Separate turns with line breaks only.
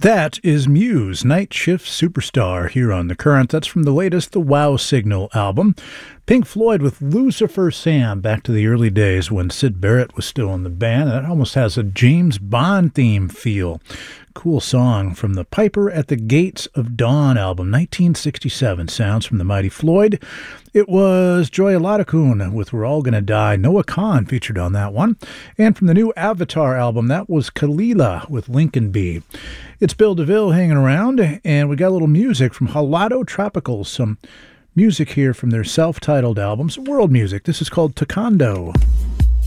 That is Muse, Night Shift Superstar, here on The Current. That's from the latest The Wow Signal album. Pink Floyd with Lucifer Sam, back to the early days when Syd Barrett was still in the band. That almost has a James Bond theme feel. Cool song from the Piper at the Gates of Dawn album, 1967. Sounds from the Mighty Floyd. It was Joy Aladakun with We're All Gonna Die. Noah Khan featured on that one. And from the new Avatar album, that was Kalila with Lincoln B. It's Bill DeVille hanging around, and we got a little music from Halado Tropicals. Some music here from their self-titled albums, world music. This is called Taekwondo.